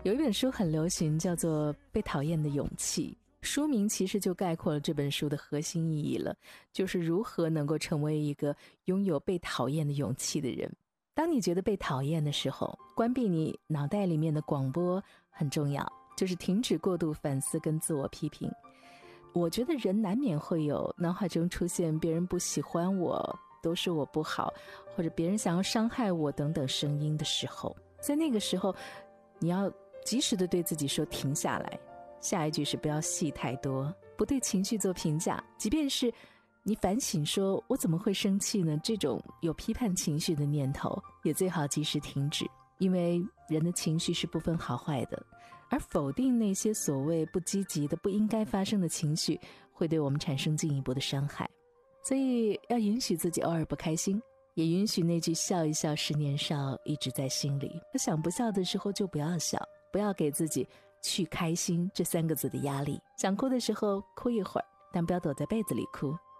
有一本书很流行，叫做《被讨厌的勇气》，书名其实就概括了这本书的核心意义了，就是如何能够成为一个拥有被讨厌的勇气的人。当你觉得被讨厌的时候，关闭你脑袋里面的广播很重要，就是停止过度反思跟自我批评。我觉得人难免会有脑海中出现别人不喜欢我，都是我不好，或者别人想要伤害我等等声音的时候，在那个时候你要及时的对自己说停下来，下一句是不要戏太多，不对情绪做评价，即便是你反省说我怎么会生气呢，这种有批判情绪的念头也最好及时停止，因为人的情绪是不分好坏的，而否定那些所谓不积极的不应该发生的情绪，会对我们产生进一步的伤害。所以要允许自己偶尔不开心，也允许那句笑一笑10年少一直在心里，想不笑的时候就不要笑，不要给自己去开心这3个字的压力，想哭的时候哭一会儿，但不要躲在被子里哭，